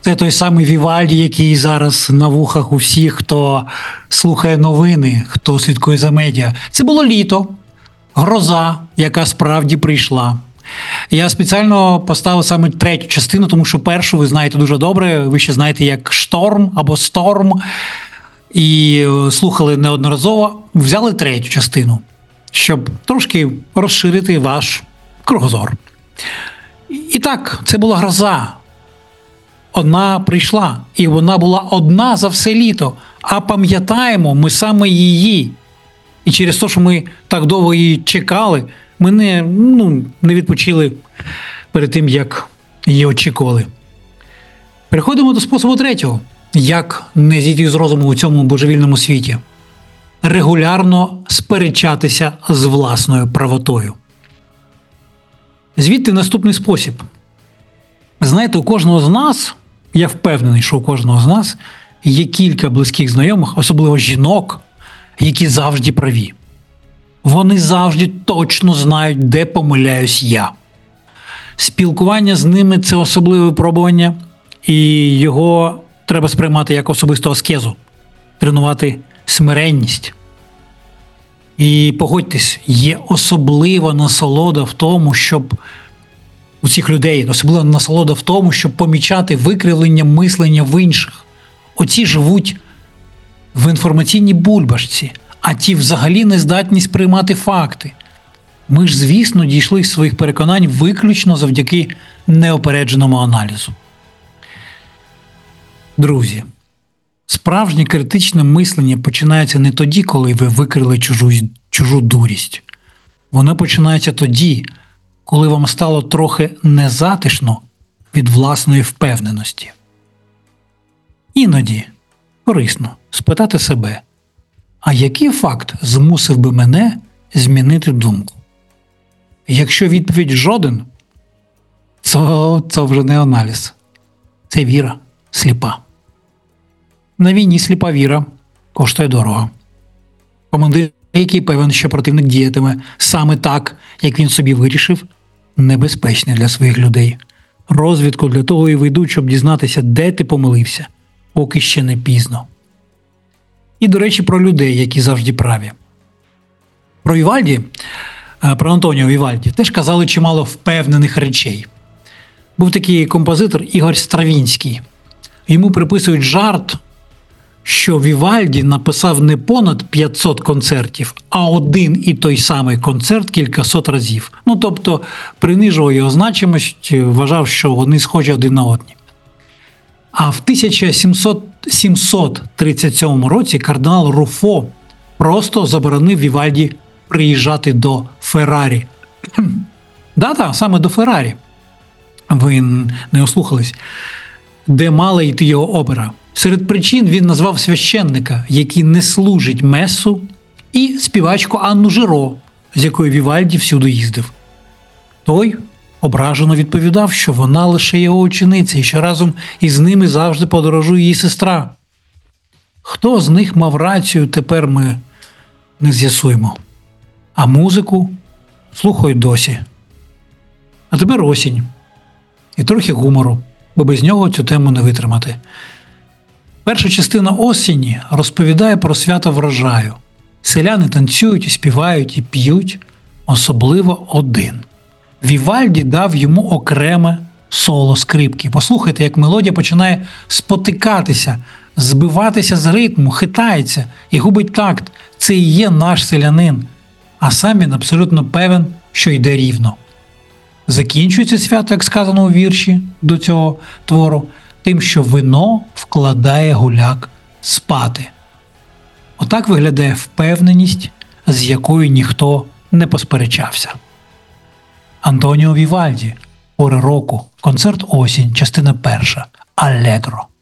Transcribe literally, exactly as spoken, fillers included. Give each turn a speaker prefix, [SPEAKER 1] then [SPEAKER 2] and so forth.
[SPEAKER 1] Це той самий Вівальді, який зараз на вухах у всіх, хто слухає новини, хто слідкує за медіа. Це було літо, гроза, яка справді прийшла. Я спеціально поставив саме третю частину, тому що першу ви знаєте дуже добре, ви ще знаєте як «Шторм» або «Сторм», і слухали неодноразово. Взяли третю частину, щоб трошки розширити ваш кругозор. І так, це була гроза. Одна прийшла, і вона була одна за все літо. А пам'ятаємо ми саме її. І через те, що ми так довго її чекали, ми не, ну, не відпочили перед тим, як її очікували. Переходимо до способу третього. Як не зійти з розуму у цьому божевільному світі? Регулярно сперечатися з власною правотою. Звідти наступний спосіб. Знаєте, у кожного з нас, я впевнений, що у кожного з нас є кілька близьких знайомих, особливо жінок, які завжди праві. Вони завжди точно знають, де помиляюсь я. Спілкування з ними – це особливе випробування, і його треба сприймати як особисту аскезу, тренувати смиренність. І погодьтесь, є особлива насолода в тому, щоб у цих людей, особлива насолода в тому, щоб помічати викривлення мислення в інших. Оці живуть в інформаційній бульбашці, а ті взагалі не здатні сприймати факти. Ми ж, звісно, дійшли своїх переконань виключно завдяки неопередженому аналізу. Друзі, справжнє критичне мислення починається не тоді, коли ви викрили чужу, чужу дурість. Воно починається тоді, коли вам стало трохи незатишно від власної впевненості. Іноді корисно спитати себе, а який факт змусив би мене змінити думку? Якщо відповідь жоден, то це вже не аналіз. Це віра сліпа. На війні сліпа віра коштує дорого. Командир, який певен, що противник діятиме саме так, як він собі вирішив, небезпечний для своїх людей. Розвідку для того і ведуть, щоб дізнатися, де ти помилився, поки ще не пізно. І, до речі, про людей, які завжди праві. Про Вівальді, про Антоніо Вівальді, теж казали чимало впевнених речей. Був такий композитор Ігор Стравінський. Йому приписують жарт, що Вівальді написав не понад п'ятсот концертів, а один і той самий концерт кількасот разів. Ну, тобто, принижував його значимість, вважав, що вони схожі один на одні. А в тисяча сімсот тридцять сьомому році кардинал Руфо просто заборонив Вівальді приїжджати до Феррарі. Да-да, саме до Феррарі. Ви не ослухались. Де мала йти його опера. Серед причин він назвав священника, який не служить месу, і співачку Анну Жиро, з якою Вівальді всюди їздив. Той ображено відповідав, що вона лише його учениця і що разом із ними завжди подорожує її сестра. Хто з них мав рацію, тепер ми не з'ясуємо. А музику слухають досі. А тепер осінь. І трохи гумору, бо без нього цю тему не витримати. Перша частина осені розповідає про свято врожаю. Селяни танцюють, і співають і п'ють, особливо один. Вівальді дав йому окреме соло скрипки. Послухайте, як мелодія починає спотикатися, збиватися з ритму, хитається і губить такт. Це і є наш селянин. А сам він абсолютно певен, що йде рівно. Закінчується свято, як сказано у вірші до цього твору, тим, що вино вкладає гуляк спати. Отак виглядає впевненість, з якою ніхто не посперечався. Антоніо Вівальді, «Пори року», концерт «Осінь», частина перша, «Алегро».